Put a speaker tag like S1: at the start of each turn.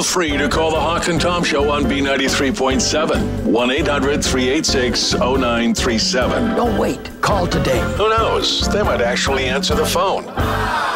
S1: Feel free to call the Hawk and Tom Show on B93.7. 1-800-386-0937.
S2: Don't wait. Call today.
S1: Who knows? They might actually answer the phone.